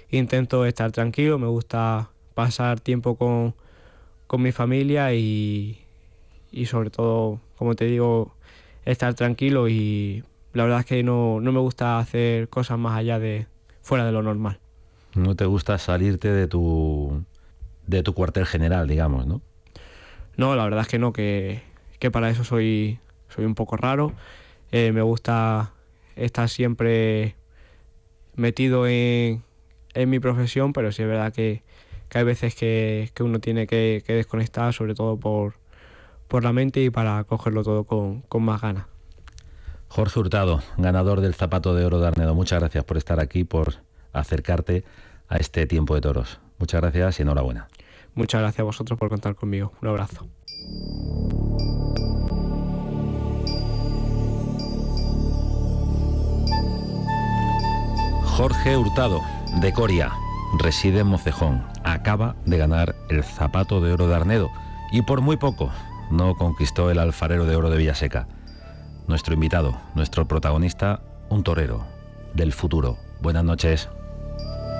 intento estar tranquilo, me gusta pasar tiempo con mi familia y sobre todo, como te digo, estar tranquilo, y la verdad es que no me gusta hacer cosas más allá de fuera de lo normal. No te gusta salirte de tu cuartel general, digamos, ¿no? No, la verdad es que no, que para eso soy un poco raro. Me gusta estar siempre metido en mi profesión, pero sí es verdad que hay veces que uno tiene que desconectar, sobre todo por la mente, y para cogerlo todo con más ganas. Jorge Hurtado, ganador del Zapato de Oro de Arnedo, muchas gracias por estar aquí, por acercarte a este tiempo de toros. Muchas gracias y enhorabuena. Muchas gracias a vosotros por contar conmigo. Un abrazo. Jorge Hurtado, de Coria, reside en Mocejón. Acaba de ganar el Zapato de Oro de Arnedo y por muy poco no conquistó el Alfarero de Oro de Villaseca. Nuestro invitado, nuestro protagonista, un torero del futuro. Buenas noches.